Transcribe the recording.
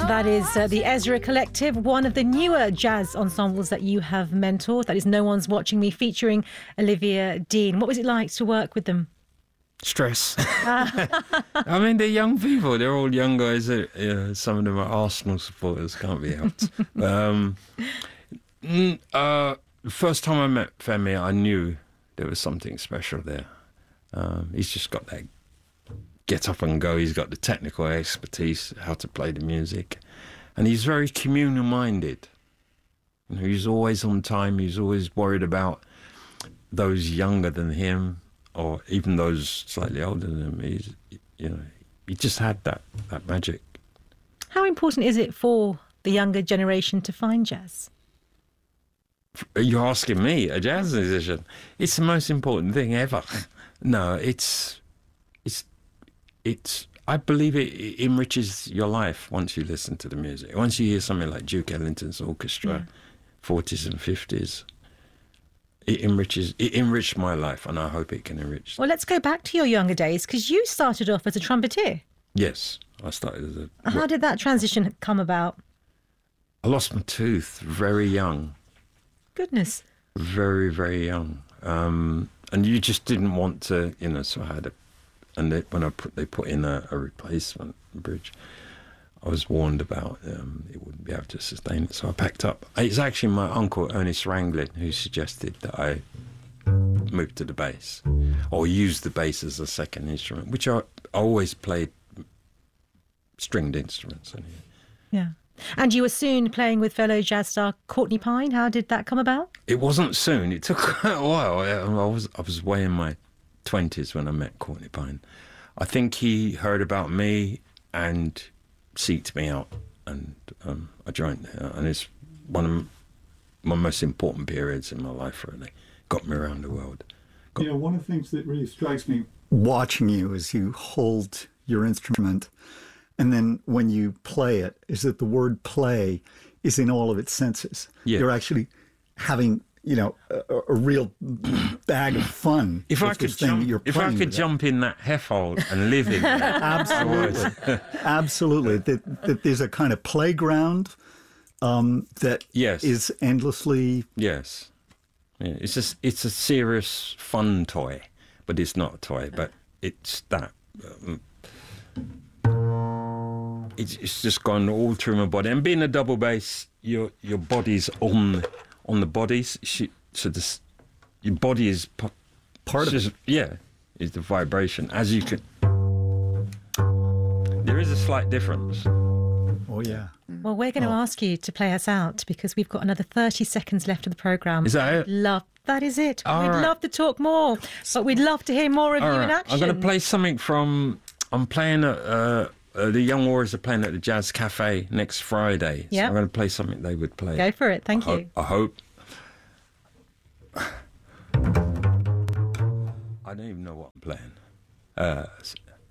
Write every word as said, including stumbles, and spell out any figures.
That is uh, the Ezra Collective, one of the newer jazz ensembles that you have mentored. That is No One's Watching Me, featuring Olivia Dean. What was it like to work with them? Stress. I mean, they're young people. They're all young guys. You know, some of them are Arsenal supporters. Can't be helped. um, uh, the first time I met Femi, I knew there was something special there. Um, he's just got that get up and go. He's got the technical expertise, how to play the music. And he's very communal-minded. You know, he's always on time. He's always worried about those younger than him, or even those slightly older than him. He's, you know, he just had that, that magic. How important is it for the younger generation to find jazz? You're asking me, a jazz musician? It's the most important thing ever. No, it's... it's It's. I believe it, it enriches your life once you listen to the music. Once you hear something like Duke Ellington's orchestra, yeah. forties and fifties, it enriches. It enriched my life, and I hope it can enrich. Well, let's go back to your younger days, because you started off as a trumpeter. Yes, I started as a... How did that transition come about? I lost my tooth very young. Goodness. Very, very young. Um, and you just didn't want to, you know, so I had a... And they, when I put, they put in a, a replacement bridge, I was warned about um, it wouldn't be able to sustain it, so I packed up. It's actually my uncle Ernest Ranglin who suggested that I move to the bass, or use the bass as a second instrument, which I, I always played stringed instruments. Anyway. Yeah. And you were soon playing with fellow jazz star Courtney Pine. How did that come about? It wasn't soon. It took quite a while. I was I was way in my twenties when I met Courtney Pine. I think he heard about me and seeked me out, and um, I joined there. And it's one of my most important periods in my life, really. Got me around the world. Got you know, one of the things that really strikes me watching you as you hold your instrument, and then when you play it, is that the word play is in all of its senses. Yeah. You're actually having... you know, a, a real bag of fun. If I could jump, if I could jump in that heffhole and live in there. Absolutely. Absolutely. That, that there's a kind of playground um, that yes. is endlessly... Yes. Yeah, it's, just, it's a serious, fun toy, but it's not a toy, but it's that... Um, it's, it's just gone all through my body. And being a double bass, your, your body's on... on the bodies, so this, your body is p- part of just, it. Yeah, is the vibration. As you can, there is a slight difference. Oh yeah. Well, we're going to oh. ask you to play us out, because we've got another thirty seconds left of the programme. Is that it? Love that is it. All we'd right. love to talk more, but we'd love to hear more of All you right. in action. I'm going to play something from. I'm playing at. Uh, Uh, the Young Warriors are playing at the Jazz Cafe next Friday. Yeah. So I'm going to play something they would play. Go for it. Thank I you. Ho- I hope. I don't even know what I'm playing. Uh,